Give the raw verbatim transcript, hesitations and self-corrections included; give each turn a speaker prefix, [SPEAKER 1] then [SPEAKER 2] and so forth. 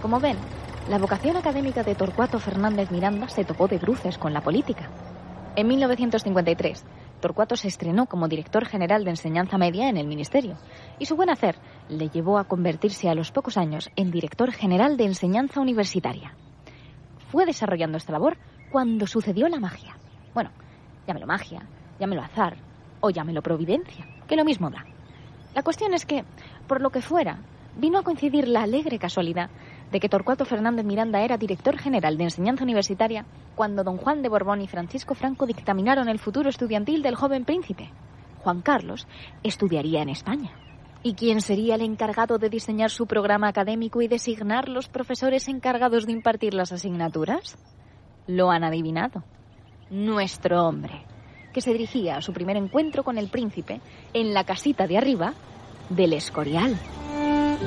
[SPEAKER 1] Como ven, la vocación académica de Torcuato Fernández Miranda se topó de bruces con la política. En mil novecientos cincuenta y tres, Torcuato se estrenó como director general de enseñanza media en el ministerio, y su buen hacer le llevó a convertirse a los pocos años en director general de enseñanza universitaria. Fue desarrollando esta labor cuando sucedió la magia. Bueno, llámelo magia, llámelo azar o llámelo providencia, que lo mismo da. La cuestión es que, por lo que fuera, vino a coincidir la alegre casualidad de que Torcuato Fernández Miranda era director general de enseñanza universitaria cuando don Juan de Borbón y Francisco Franco dictaminaron el futuro estudiantil del joven príncipe. Juan Carlos estudiaría en España. ¿Y quién sería el encargado de diseñar su programa académico y designar los profesores encargados de impartir las asignaturas? Lo han adivinado. Nuestro hombre, que se dirigía a su primer encuentro con el príncipe en la casita de arriba del Escorial.